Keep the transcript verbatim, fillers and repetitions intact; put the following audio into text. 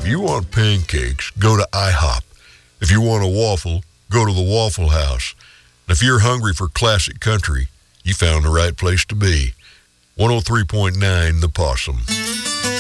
If you want pancakes, go to IHOP. If you want a waffle, go to the Waffle House. And if you're hungry for classic country, you found the right place to be. one oh three point nine The Possum.